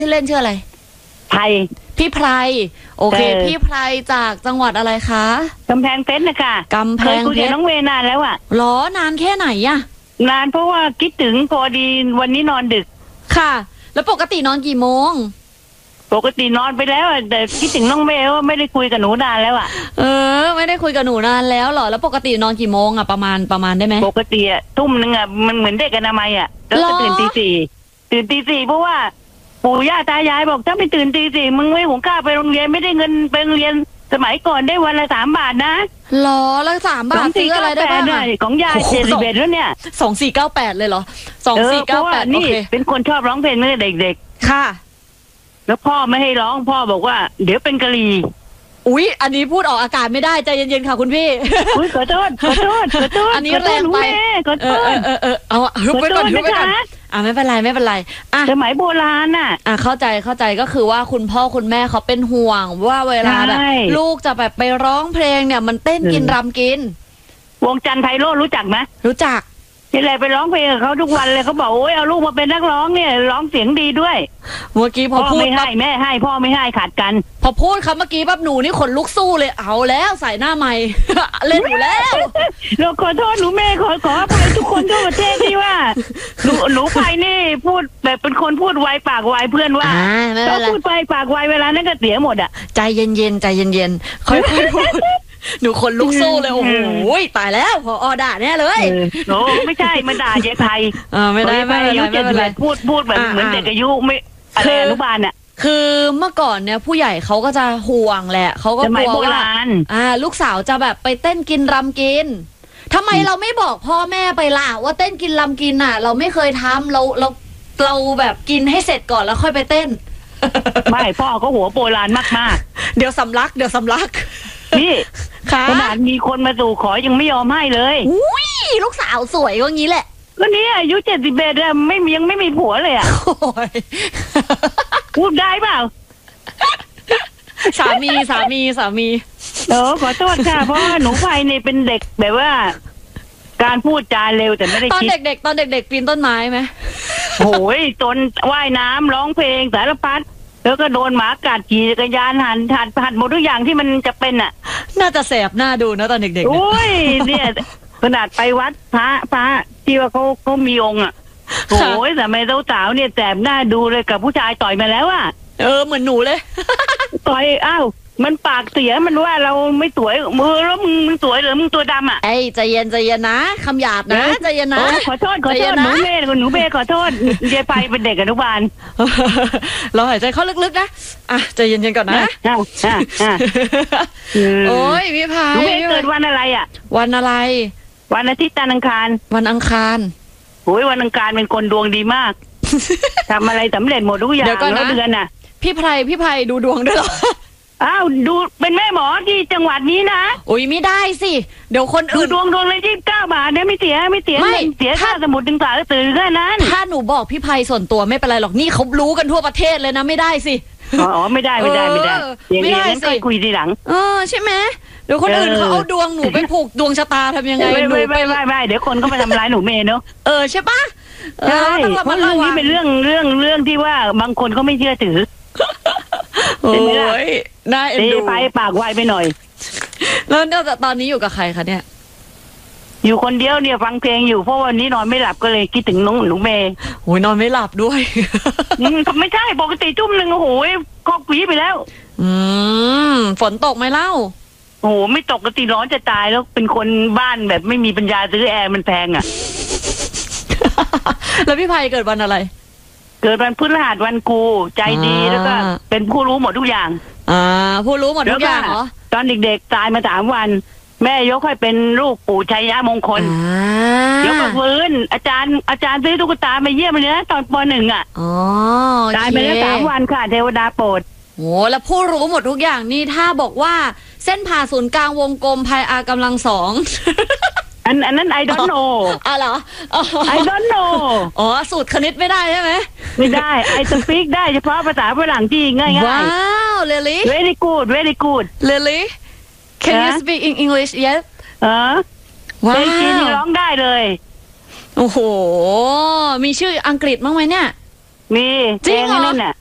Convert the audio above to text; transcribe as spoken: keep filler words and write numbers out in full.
ชื่อเล่นชื่ออะไรไพรพี่ไพรโอเคพี่ไพรจากจังหวัดอะไรคะกำแพงเพชรนะคะกำแพงเพชรเคยคุยกับน้องเวนานแล้วอะหรอนานแค่ไหนอะนานเพราะว่าคิดถึงพอดีวันนี้นอนดึกค่ะแล้วปกตินอนกี่โมงปกตินอนไปแล้วแต่คิดถึงน้องเมย์ว่าไม่ได้คุยกับหนูนานแล้วอะเออไม่ได้คุยกับหนูนานแล้วหรอแล้วปกตินอนกี่โมงอะประมาณประมาณได้ไหมปกติอะทุ่มนึงอะมันเหมือนเด็กอนามัยอะแล้วก็ตื่นตีสี่ตื่นตีสี่เพราะว่าปู่ย่าตายายบอกถ้าไม่ตื่นตีสี่มึงไม่หุงข้าวไปโรงเรียนไม่ได้เงินไปโรงเรียนสมัยก่อนได้วันละสามบาทนะหรอแล้วสามบาทซื้ออะไรได้บ้างของยายเจ็ดสิบเอ็ดแล้วเนี่ยสองสี่เก้าแปดเลยเหรอสองสี่เก้าแปดนี่เป็นคนชอบร้องเพลงเมื่อเด็กๆค่ะแล้วพ่อไม่ให้ร้องพ่อบอกว่าเดี๋ยวเป็นกะลีอุ๊ยอันนี้พูดออกอากาศไม่ได้ใจเย็นๆค่ะคุณพี่อุ๊ยขอโทษขอโทษขอโทษอันนี้แรงไปขอโทษเออเออเออเอาฮึบไปก่อนฮึบไปก่อนอ่ะไม่เป็นไรไม่เป็นไรอ่ะสมัยโบราณน่ะอ่ะเข้าใจเข้าใจก็คือว่าคุณพ่อคุณแม่เขาเป็นห่วงว่าเวลาแบบลูกจะแบบไปร้องเพลงเนี่ยมันเต้นกินรำกินวงจันทร์ไพโรจน์รู้จักไหมรู้จักนี่แหละไปร้องเพลงกับเขาทุกวันเลยเขาบอกโอ้ยเอาลูกมาเป็นนักร้องเนี่ยร้องเสียงดีด้วยเมื่อกี้พอพูดไม่ให้แม่ให้พ่อไม่ให้ขาดกันพอพูดคำเมื่อกี้ปั๊บหนูนี่ขนลุกสู้เลยเอาแล้วใส่หน้าใหม่ เล่นอยู่แล้วเราขอโทษหนูแม่ขอขออภัยทุกคนทั่วประเทศที่ว่าหนูหนูไปนี่พูดแบบเป็นคนพูดไวปากไวเพื่อนว่าก็พูดไปปากไวเวลานั้นก็เสียหมดอ่ะใจเย็นๆใจเย็นๆค่อยๆพูดหนูคนลุกสู้เลยโอ้โหตายแล้วพอด่าแน่เลยโอ้ไม่ใช่มันด่าเจ๊ไทยเออไม่ได้ไม่อายุเจ็ดสิบแปดพูดพูดแบบเหมือนเด็กอายุไม่อะไรอนุบาลอ่ะคือเมื่อก่อนเนี่ยผู้ใหญ่เขาก็จะห่วงแหละเขาก็กลัวว่าอ่าลูกสาวจะแบบไปเต้นกินรำกินทำไมเราไม่บอกพ่อแม่ไปล่ะว่าเต้นกินรำกินอ่ะเราไม่เคยทำเราเราเราแบบกินให้เสร็จก่อนแล้วค่อยไปเต้นไม่พ่อก็หัวโบราณมากๆเดี๋ยวสำลักเดี๋ยวสำลักนี่ขนาดมีคนมาสู่ขอยังไม่ยอมให้เลยอุ้ยลูกสาวสวยก็งี้แหละก็นี้อายุเจ็ดสิบเอ็ดอะไม่ยังไม่มีผัวเลยอะพูดได้เปล่าสามีสามีสามีเออขอโทษค่ะเพราะว่าหนูไพเนี่ยเป็นเด็กแบบว่าการพูดจาเร็วแต่ไม่ได้คิดตอนเด็กๆตอนเด็กๆปีนต้นไม้ไหมโอ้ยจนว่ายน้ำร้องเพลงสารพัดแล้วก็โดนหมากัดขี่จักรยานหันหันหันหมดทุกอย่างที่มันจะเป็นอ่ะน่าจะแสบหน้าดูนะตอนเด็กๆโอ้ยเนี่ยขนาดไปวัดพระพระที่ว่าเขาเขามีองค์อ่ะโอ้ยแต่ไม่เจ้าสาวเนี่ยแสบหน้าดูเลยกับผู้ชายต่อยมาแล้วอ่ะเออเหมือนหนูเลยต่อยอ้าวมันปากเสียมันว่าเราไม่สวยมือแล้วมึงมึงสวยหรือมึงตัวดำอ่ะไอ้ใจเย็นใจเย็นนะคำหยาบนะใจเย็นนะขอโทษขอโทษหนูเบ้หนูเบ้ขอโทษเยไปเป็นเด็กอนุบาลเราหายใจเข้าลึกๆนะอ่ะใจเย็นๆก่อนนะโอ้ยพี่พายหนูเบ้เกิดวันอะไรอ่ะวันอะไรวันอาทิตย์จันทร์อังคารวันอังคารโอ้ยวันอังคารเป็นคนดวงดีมากทำอะไรสำเร็จหมดทุกอย่างแล้วเดือนน่ะพี่ไพรพี่ไพรดูดวงด้วยเหรออ้าวดูเป็นแม่หมอที่จังหวัดนี้นะอุ้ยไม่ได้สิเดี๋ยวคนอื่นดูดวงดวงเลยยี่สิบเก้าบาทเนี่ยไม่เสียไม่เสียไม่เสียค่าสมุดดึงสายตื่นแค่นั้นถ้าหนูบอกพี่ไพรส่วนตัวไม่เป็นไรหรอกนี่เขารู้กันทั่วประเทศเลยนะไม่ได้สิอ๋อไม่ได้ไม่ได้ไม่ได้ไม่ได้สิคุยทีหลังเออใช่ไหมเดี๋ยวคนอื่นเขาเอาดวงหนูไปผูกดวงชะตาทำยังไงหนูไม่ไม่ไม่เดี๋ยวคนก็มาทำร้ายหนูเมย์เนาะเออใช่ปะใช่เพราะเรื่องนี้เป็นเรื่องเรื่องเรื่องที่ว่าบางคนเขาไม่เชื่อถือโอ้ยน่าเอ็นดูไปปากไวไปหน่อยแล้วตอนนี้อยู่กับใครคะเนี่ยอยู่คนเดียวเนี่ยฟังเพลงอยู่เพราะวันนี้นอนไม่หลับก็เลยคิดถึงน้องหนูเมย์โอ้ยนอนไม่หลับด้วยไม่ใช่ปกติจุ่มหนึ่งโอ้โหก็ปีไปแล้วอืมฝนตกไหมเล่าโอ้โหไม่ตกก็ตีร้อนจะตายแล้วเป็นคนบ้านแบบไม่มีปัญญาซื้อแอร์มันแพงอ่ะแล้วพี่ไพเกิดวันอะไรเกิดวันพฤหัสวันกูใจดีแล้วก็เป็นผู้รู้หมดทุกอย่างอ่าผู้รู้หมดทุกอย่างเหรอตอนเด็กๆตายมาสามวันแม่ยกให้เป็นลูกปู่ชัยยะมงคลยกมาฟื้นอาจารย์อาจารย์ซื้อตุ๊กตามาเยี่ยมเลยนะตอนปหนึ่งอ่ะอ๋อตายไปแล้วสามวันค่ะเทวดาโปรดโอ้แล้วผู้รู้หมดทุกอย่างนี่ถ้าบอกว่าเส้นผ่าศูนย์กลางวงกลมพายอากำลังสองอันอันนั้น I don't know อ๋อเหรอ I don't know อ๋อสูตรคณิตไม่ได้ใช่ไหมไม่ได้ I speak ได้เฉพาะภาษาฝรั่งที่ง่ายๆว้าว really very good very good really can you speak in English yet เออว้าวจริงๆร้องได้เลยโอ้โหมีชื่ออังกฤษบ้างไหมเนี่ยมีจริงเหรอ